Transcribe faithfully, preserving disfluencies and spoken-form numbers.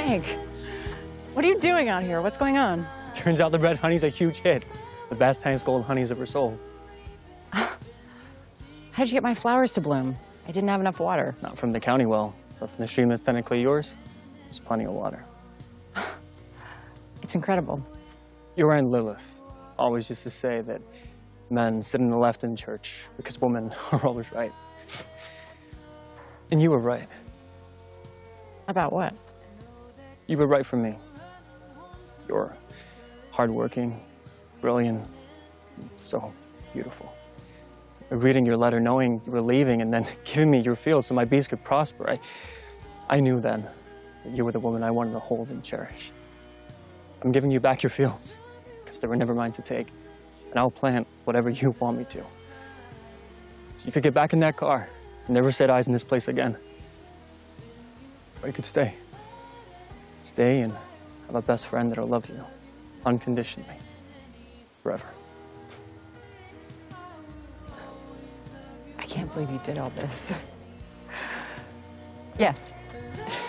Frank, what are you doing out here? What's going on? Turns out the red honey's a huge hit. The best Hank's Gold honey's ever sold. How did you get my flowers to bloom? I didn't have enough water. Not from the county well, but from the stream that's technically yours. There's plenty of water. It's incredible. Your Aunt Lilith always used to say that men sit in the left in church because women are always right. And you were right. About what? You were right for me. You're hardworking, brilliant, so beautiful. Reading your letter, knowing you were leaving, and then giving me your field so my bees could prosper, I, I knew then that you were the woman I wanted to hold and cherish. I'm giving you back your fields, because they were never mine to take, and I'll plant whatever you want me to. So you could get back in that car and never set eyes in this place again. Or you could stay. Stay and have a best friend that'll love you unconditionally, forever. I can't believe you did all this. Yes.